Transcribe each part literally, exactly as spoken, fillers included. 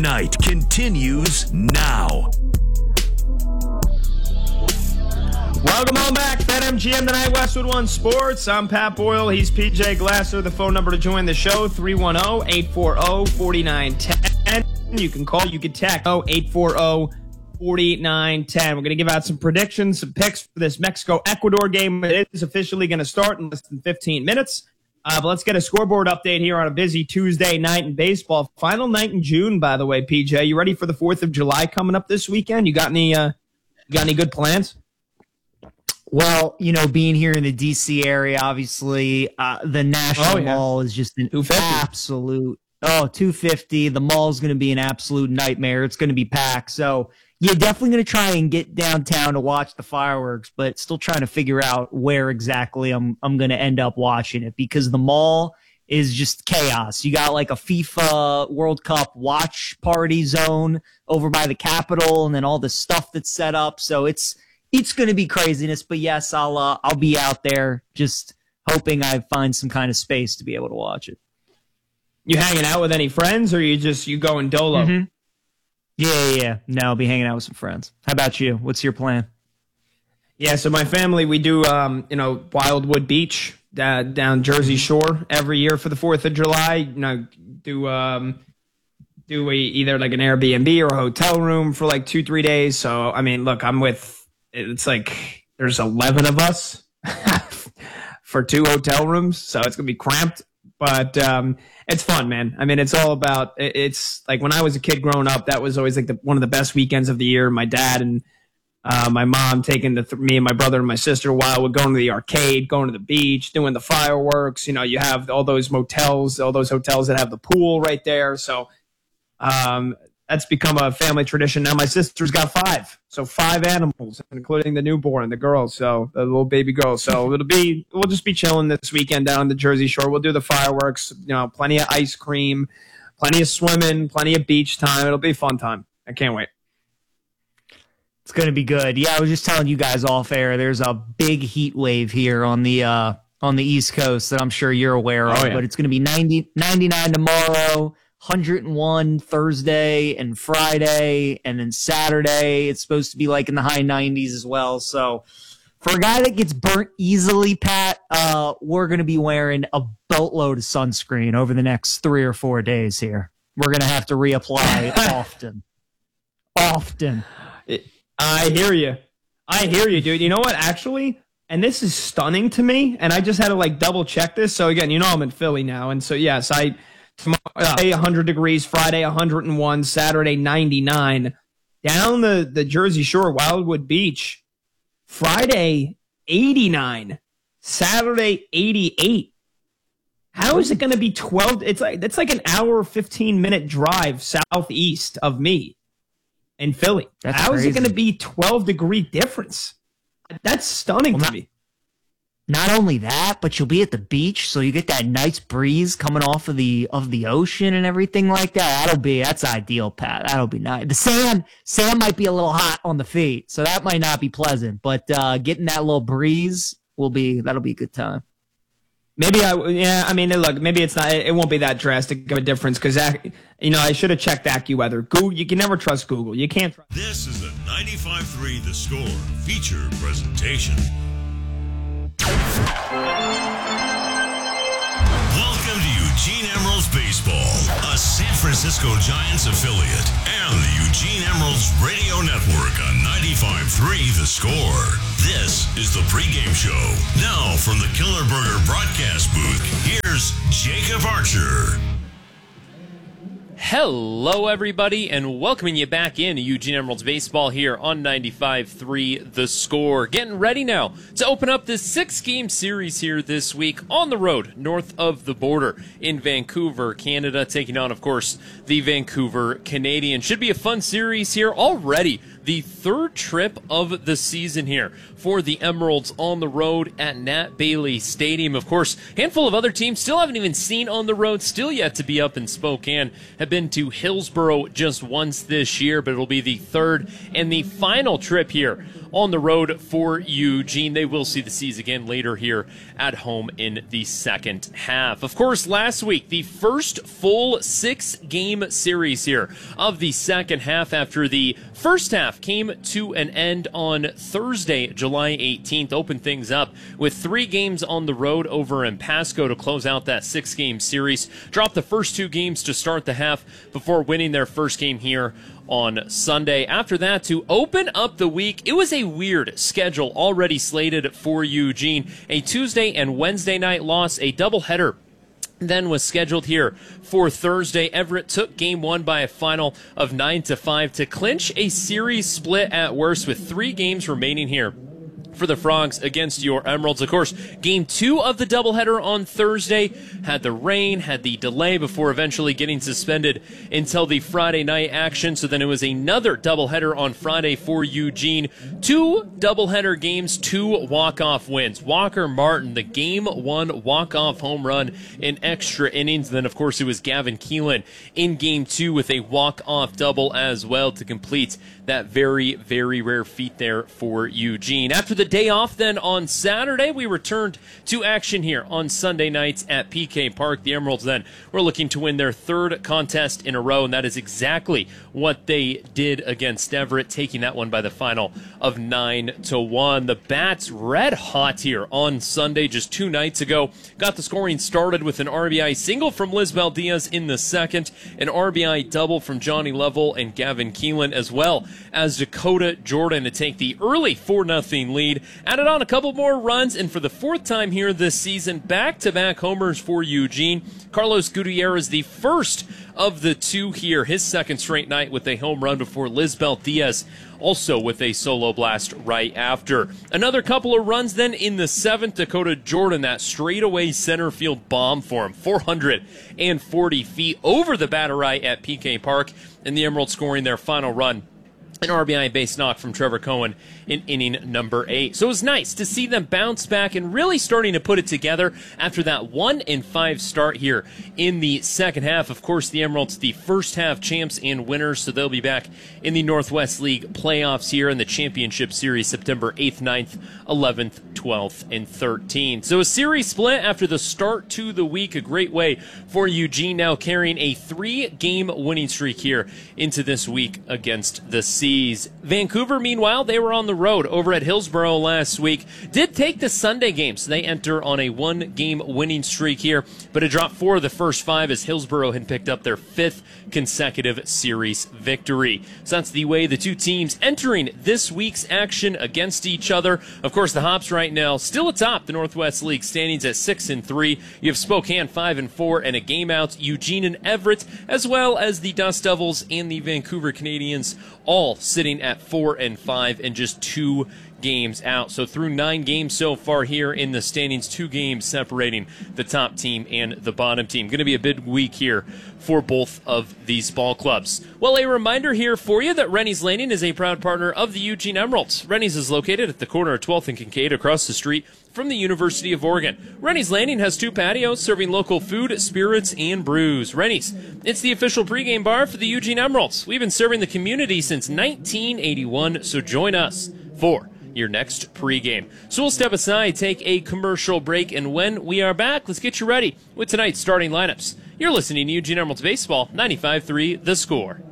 Night continues now. Welcome on back, BetMGM Tonight, Westwood One Sports. I'm Pat Boyle. He's P J Glasser. The phone number to join the show, three one zero, eight four zero, four nine one zero. You can call, you can text, oh, eight four zero, four nine one zero. We're going to give out some predictions, some picks for this Mexico-Ecuador game. It is officially going to start in less than fifteen minutes. Uh, but let's get a scoreboard update here on a busy Tuesday night in baseball. Final night in June, by the way, P J. You ready for the fourth of July coming up this weekend? You got any, uh, you got any good plans? Well, you know, being here in the D C area, obviously, uh, the National Oh, yeah. Mall is just an two fifty. absolute, oh, two fifty. The mall's going to be an absolute nightmare. It's going to be packed. So, yeah, definitely going to try and get downtown to watch the fireworks, but still trying to figure out where exactly I'm I'm going to end up watching it, because the mall is just chaos. You got like a FIFA World Cup watch party zone over by the Capitol, and then all the stuff that's set up. So it's it's going to be craziness. But yes, I'll uh, I'll be out there, just hoping I find some kind of space to be able to watch it. You hanging out with any friends, or you just you going dolo? Mm-hmm. Yeah, yeah, yeah. No, I'll be hanging out with some friends. How about you? What's your plan? Yeah, so my family, we do, um, you know, Wildwood Beach uh, down Jersey Shore every year for the fourth of July. You know, do um, do we either like an Airbnb or a hotel room for like two, three days. So, I mean, look, I'm with, it's like there's eleven of us for two hotel rooms, so it's going to be cramped. But um, it's fun, man. I mean, it's all about, it's like when I was a kid growing up, that was always like the, one of the best weekends of the year. My dad and uh, my mom taking the th- me and my brother and my sister a while, would going to the arcade, going to the beach, doing the fireworks. You know, you have all those motels, all those hotels that have the pool right there. So um, that's become a family tradition. Now my sister's got five. So five animals, including the newborn, the girl, so the little baby girl. So it'll be, we'll just be chilling this weekend down the Jersey Shore. We'll do the fireworks, you know, plenty of ice cream, plenty of swimming, plenty of beach time. It'll be a fun time. I can't wait. It's going to be good. Yeah, I was just telling you guys off air, there's a big heat wave here on the uh, on the East Coast that I'm sure you're aware of, Oh, yeah. but it's going to be ninety, ninety-nine tomorrow, one hundred one Thursday and Friday, and then Saturday it's supposed to be like in the high nineties as well. So for a guy that gets burnt easily, Pat, uh, we're going to be wearing a boatload of sunscreen over the next three or four days here. We're going to have to reapply often. Often. It, I hear you. I hear you, dude. You know what? Actually, and this is stunning to me, and I just had to like double check this. So again, you know I'm in Philly now, and so yes, I tomorrow one hundred degrees, Friday one hundred one, Saturday ninety-nine. Down the the Jersey Shore, Wildwood Beach, Friday eighty-nine, Saturday eighty-eight. How is it going to be twelve? It's like that's like an hour fifteen minute drive southeast of me. In Philly. That's How crazy. is it going to be twelve degree difference? That's stunning Well, to not- me. Not only that, but you'll be at the beach, so you get that nice breeze coming off of the of the ocean and everything like that. That'll be that's ideal, Pat. That'll be nice. The sand sand might be a little hot on the feet, so that might not be pleasant. But uh, getting that little breeze will be that'll be a good time. Maybe I, yeah, I mean, look, maybe it's not, it won't be that drastic of a difference because, you know, I should have checked AccuWeather. Google, you can never trust Google. You can't trust. This is the ninety-five three The Score feature presentation. Welcome to Eugene Emeralds Baseball, a San Francisco Giants affiliate, and the Eugene Emeralds Radio Network on ninety-five three The Score. This is the pregame show. Now from the Killer Burger broadcast booth, here's Jacob Archer. Hello, everybody, and welcoming you back in to Eugene Emeralds Baseball here on ninety-five three The Score. Getting ready now to open up this six-game series here this week on the road north of the border in Vancouver, Canada, taking on, of course, the Vancouver Canadians. Should be a fun series here already. The third trip of the season here for the Emeralds on the road at Nat Bailey Stadium. Of course, a handful of other teams still haven't even seen on the road, still yet to be up in Spokane, have been to Hillsborough just once this year, but it'll be the third and the final trip here on the road for Eugene. They will see the Seas again later here at home in the second half. Of course, last week, the first full six-game series here of the second half after the first half came to an end on Thursday, July eighteenth. Opened things up with three games on the road over in Pasco to close out that six-game series. Dropped the first two games to start the half before winning their first game here on Sunday. After that, to open up the week, it was a weird schedule already slated for Eugene. A Tuesday and Wednesday night loss, a doubleheader then was scheduled here for Thursday. Everett took game one by a final of nine to five to clinch a series split at worst with three games remaining here for the Frogs against your Emeralds. Of course, game two of the doubleheader on Thursday had the rain, had the delay before eventually getting suspended until the Friday night action. So then it was another doubleheader on Friday for Eugene. Two doubleheader games, two walk-off wins. Walker Martin, the game one walk-off home run in extra innings. Then, of course, it was Gavin Keelan in game two with a walk-off double as well to complete that very, very rare feat there for Eugene. After the day off then on Saturday, we returned to action here on Sunday nights at P K Park. The Emeralds then were looking to win their third contest in a row, and that is exactly what they did against Everett, taking that one by the final of nine to one. The Bats red hot here on Sunday just two nights ago. Got the scoring started with an R B I single from Lisbel Diaz in the second, an R B I double from Johnny Lovell and Gavin Keelan, as well as Dakota Jordan to take the early four nothing lead. Added on a couple more runs, and for the fourth time here this season, back-to-back homers for Eugene. Carlos Gutierrez, the first of the two here, his second straight night with a home run before Lisbel Diaz also with a solo blast right after. Another couple of runs then in the seventh. Dakota Jordan, that straightaway center field bomb for him, four hundred forty feet over the batter eye at P K Park, and the Emeralds scoring their final run. An R B I base knock from Trevor Cohen in inning number eight. So it was nice to see them bounce back and really starting to put it together after that one and five start here in the second half. Of course, the Emeralds, the first half champs and winners, so they'll be back in the Northwest League playoffs here in the championship series September eighth, ninth, eleventh, twelfth, and thirteenth. So a series split after the start to the week. A great way for Eugene now carrying a three-game winning streak here into this week against the Seas. Vancouver, meanwhile, they were on the road over at Hillsborough last week. Did take the Sunday game, so they enter on a one-game winning streak here, but it dropped four of the first five as Hillsborough had picked up their fifth consecutive series victory. So that's the way the two teams entering this week's action against each other. Of course, the Hops right now still atop the Northwest League standings at six and three. You have Spokane five and four and a game out. Eugene and Everett, as well as the Dust Devils and the Vancouver Canadians, all sitting at four and five and just two games out. So through nine games so far here in the standings, two games separating the top team and the bottom team. Going to be a big week here for both of these ball clubs. Well, a reminder here for you that Rennie's Landing is a proud partner of the Eugene Emeralds. Rennie's is located at the corner of twelfth and Kincaid across the street from the University of Oregon. Rennie's Landing has two patios serving local food, spirits, and brews. Rennie's, it's the official pregame bar for the Eugene Emeralds. We've been serving the community since nineteen eighty-one, so join us for your next pregame. So we'll step aside, take a commercial break, and when we are back, let's get you ready with tonight's starting lineups. You're listening to Eugene Emeralds Baseball, ninety-five three The Score.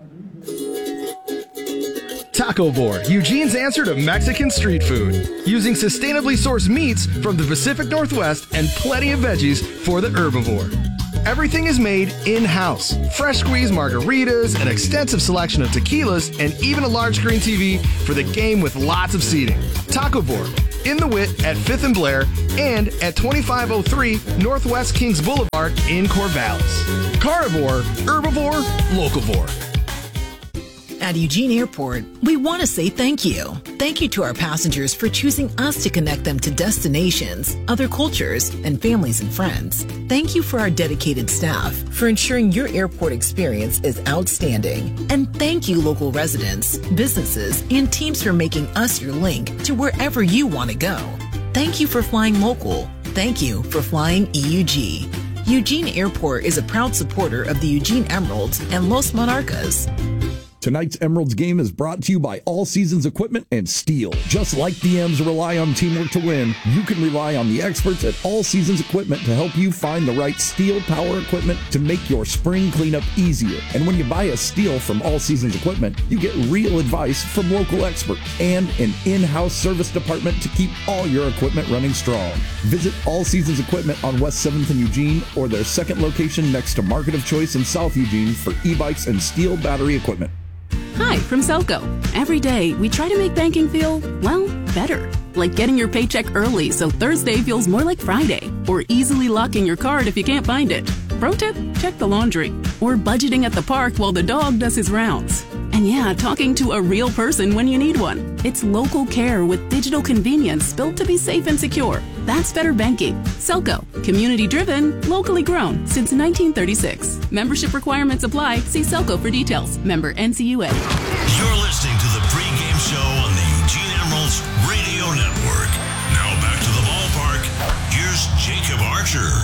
Tacovore, Eugene's answer to Mexican street food. Using sustainably sourced meats from the Pacific Northwest and plenty of veggies for the herbivore. Everything is made in-house. Fresh squeezed margaritas, an extensive selection of tequilas, and even a large screen T V for the game with lots of seating. Tacovore, in the Wit at fifth and Blair, and at twenty-five oh three Northwest Kings Boulevard in Corvallis. Carnivore, herbivore, locavore. At Eugene Airport, we want to say thank you. Thank you to our passengers for choosing us to connect them to destinations, other cultures, and families and friends. Thank you for our dedicated staff for ensuring your airport experience is outstanding. And thank you, local residents, businesses, and teams for making us your link to wherever you want to go. Thank you for flying local. Thank you for flying E U G. Eugene Airport is a proud supporter of the Eugene Emeralds and Los Monarcas. Tonight's Emeralds game is brought to you by All Seasons Equipment and Steel. Just like D Ms rely on teamwork to win, you can rely on the experts at All Seasons Equipment to help you find the right Steel power equipment to make your spring cleanup easier. And when you buy a Steel from All Seasons Equipment, you get real advice from local experts and an in-house service department to keep all your equipment running strong. Visit All Seasons Equipment on West seventh in Eugene or their second location next to Market of Choice in South Eugene for e-bikes and Steel battery equipment. Hi, from Selco. Every day, we try to make banking feel, well, better. Like getting your paycheck early so Thursday feels more like Friday. Or easily locking your card if you can't find it. Pro tip, check the laundry. Or budgeting at the park while the dog does his rounds. And yeah, talking to a real person when you need one. It's local care with digital convenience built to be safe and secure. That's better banking. Selco. Community driven, locally grown since nineteen thirty-six. Membership requirements apply. See Selco for details. Member N C U A. You're listening to the pregame show on the Eugene Emeralds Radio Network. Now back to the ballpark. Here's Jacob Archer.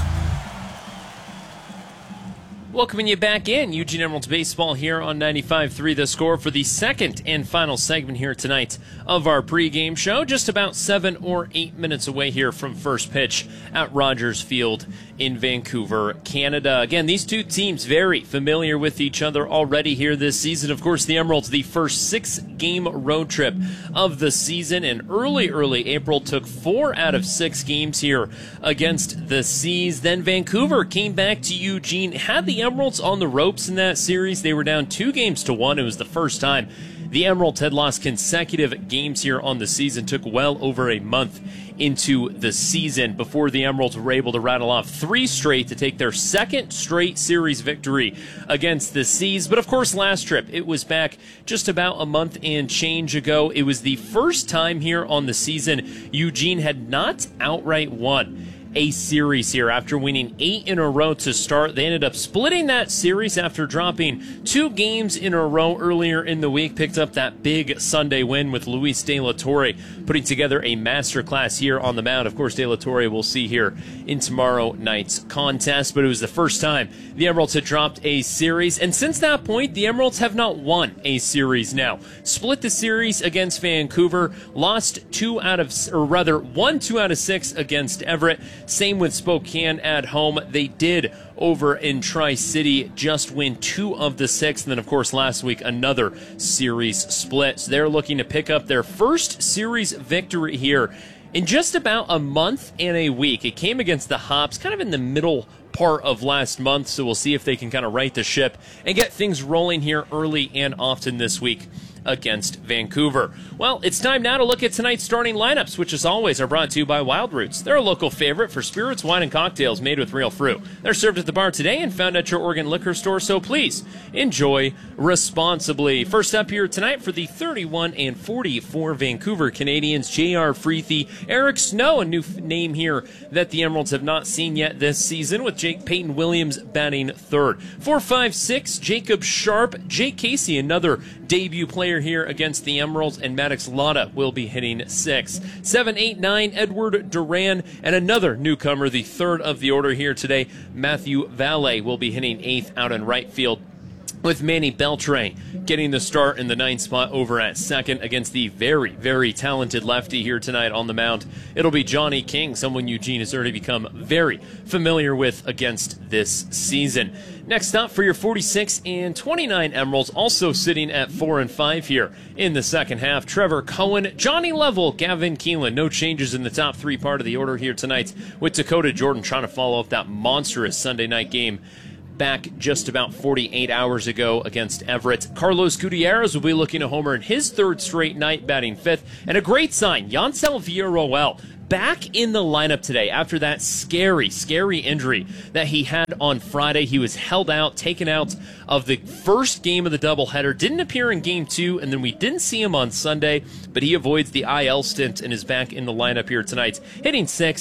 Welcoming you back in, Eugene Emeralds Baseball here on ninety-five three The Score for the second and final segment here tonight of our pregame show. Just about seven or eight minutes away here from first pitch at Rogers Field in Vancouver, Canada. Again, these two teams very familiar with each other already here this season. Of course, the Emeralds, the first six-game road trip of the season, and early, early April took four out of six games here against the Seas. Then Vancouver came back to Eugene, had the Emeralds on the ropes in that series. They were down two games to one. It was the first time the Emeralds had lost consecutive games here on the season. Took well over a month into the season before the Emeralds were able to rattle off three straight to take their second straight series victory against the Seas. But of course, last trip, it was back just about a month and change ago. It was the first time here on the season Eugene had not outright won a series here. After winning eight in a row to start, they ended up splitting that series after dropping two games in a row earlier in the week. Picked up that big Sunday win with Luis De La Torre putting together a masterclass here on the mound. Of course, De La Torre we'll see here in tomorrow night's contest, but it was the first time the Emeralds had dropped a series, and since that point, the Emeralds have not won a series now. Split the series against Vancouver, lost two out of, or rather, won two out of six against Everett. Same with Spokane at home. They did over in Tri-City just win two of the six. And then, of course, last week, another series split. So they're looking to pick up their first series victory here in just about a month and a week. It came against the Hops kind of in the middle part of last month. So we'll see if they can kind of right the ship and get things rolling here early and often this week against Vancouver. Well, it's time now to look at tonight's starting lineups, which as always are brought to you by Wild Roots. They're a local favorite for spirits, wine, and cocktails made with real fruit. They're served at the bar today and found at your Oregon liquor store, so please enjoy responsibly. First up here tonight for the thirty-one and forty-four Vancouver Canadians, J R Freethy, Eric Snow, a new f- name here that the Emeralds have not seen yet this season, with Jake Peyton Williams batting third. four five six, Jacob Sharp, Jake Casey, another debut player here against the Emeralds, and Maddox Lotta will be hitting six. seven eight nine, Edward Duran, and another newcomer, the third of the order here today, Matthew Valle, will be hitting eighth out in right field, with Manny Beltre getting the start in the ninth spot over at second against the very, very talented lefty here tonight on the mound. It'll be Johnny King, someone Eugene has already become very familiar with against this season. Next up for your forty-six and twenty-nine Emeralds, also sitting at four and five here in the second half, Trevor Cohen, Johnny Level, Gavin Keelan. No changes in the top three part of the order here tonight, with Dakota Jordan trying to follow up that monstrous Sunday night game back just about forty-eight hours ago against Everett. Carlos Gutierrez will be looking to homer in his third straight night, batting fifth. And a great sign, Yancel Villarroel back in the lineup today after that scary, scary injury that he had on Friday. He was held out, taken out of the first game of the doubleheader, didn't appear in game two, and then we didn't see him on Sunday, but he avoids the I L stint and is back in the lineup here tonight, hitting sixth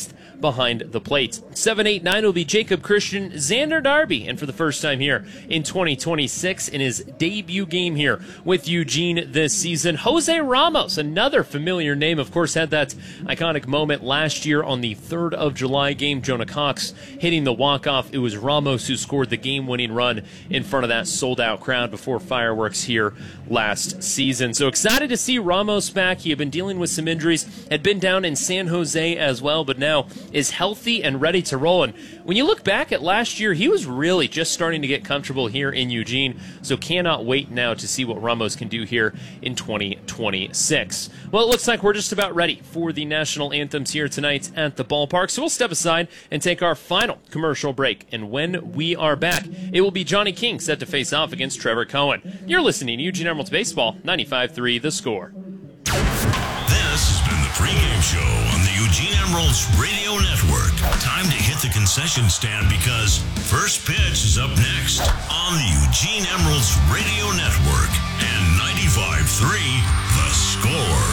behind the plate. seven eight nine will be Jacob Christian Xander Darby, and for the first time here in twenty twenty-six in his debut game here with Eugene this season, Jose Ramos, another familiar name, of course, had that iconic moment last year on the third of July game. Jonah Cox hitting the walk-off. It was Ramos who scored the game-winning run in front of that sold-out crowd before fireworks here last season. So excited to see Ramos back. He had been dealing with some injuries, had been down in San Jose as well, but now is healthy and ready to roll. And when you look back at last year, he was really just starting to get comfortable here in Eugene, so cannot wait now to see what Ramos can do here in twenty twenty-six. Well, it looks like we're just about ready for the national anthems here tonight at the ballpark, so we'll step aside and take our final commercial break. And when we are back, it will be Johnny King set to face off against Trevor Cohen. You're listening to Eugene Emeralds Baseball, ninety-five three The Score. This has been the pregame show on the Eugene Emeralds Radio Network. Time to hit the concession stand because first pitch is up next on the Eugene Emeralds Radio Network and ninety-five three The Score.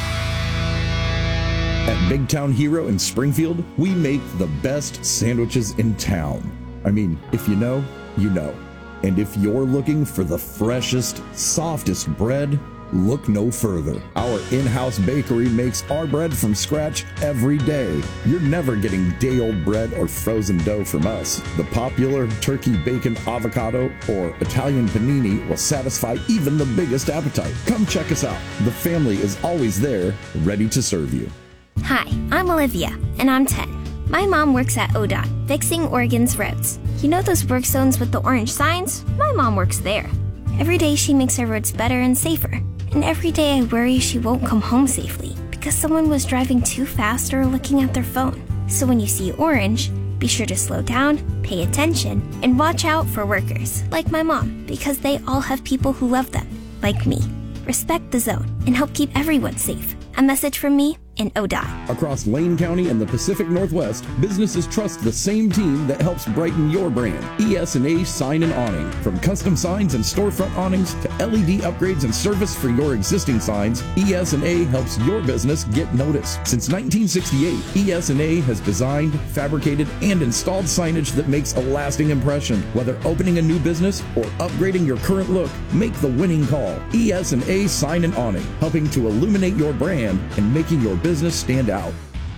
At Big Town Hero in Springfield, we make the best sandwiches in town. I mean, if you know, you know. And if you're looking for the freshest, softest bread, look no further. Our in-house bakery makes our bread from scratch every day. You're never getting day-old bread or frozen dough from us. The popular turkey bacon avocado or Italian panini will satisfy even the biggest appetite. Come check us out. The family is always there, ready to serve you. Hi, I'm Olivia, and I'm ten. My mom works at O D O T, fixing Oregon's roads. You know those work zones with the orange signs? My mom works there. Every day she makes our roads better and safer. And every day I worry she won't come home safely because someone was driving too fast or looking at their phone. So when you see orange, be sure to slow down, pay attention, and watch out for workers, like my mom, because they all have people who love them, like me. Respect the zone and help keep everyone safe. A message from me and O D O T. Across Lane County and the Pacific Northwest, businesses trust the same team that helps brighten your brand. E S and A Sign and Awning. From custom signs and storefront awnings to L E D upgrades and service for your existing signs, E S and A helps your business get noticed. Since nineteen sixty-eight, E S and A has designed, fabricated, and installed signage that makes a lasting impression. Whether opening a new business or upgrading your current look, make the winning call. E S and A Sign and Awning, helping to illuminate your brand and making your business stand out.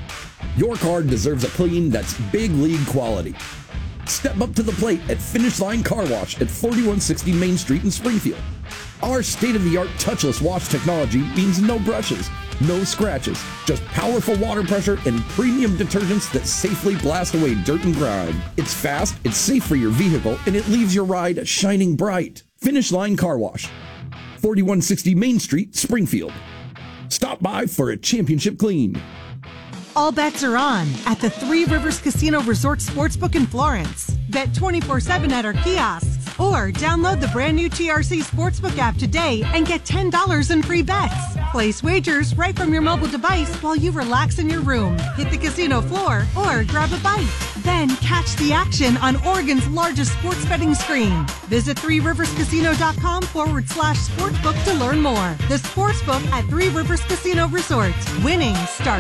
Your car deserves a clean that's big league quality. Step up to the plate at Finish Line Car Wash at forty-one sixty Main Street in Springfield. Our state-of-the-art touchless wash technology means no brushes, no scratches, just powerful water pressure and premium detergents that safely blast away dirt and grime. It's fast, it's safe for your vehicle, and it leaves your ride shining bright. Finish Line Car Wash, forty-one sixty Main Street, Springfield. Stop by for a championship clean. All bets are on at the Three Rivers Casino Resort Sportsbook in Florence. Bet twenty-four seven at our kiosks or download the brand new T R C Sportsbook app today and get ten dollars in free bets. Place wagers right from your mobile device while you relax in your room, hit the casino floor, or grab a bite. Then catch the action on Oregon's largest sports betting screen. Visit three rivers casino dot com forward slash sportsbook to learn more. The Sportsbook at Three Rivers Casino Resort. Winning starts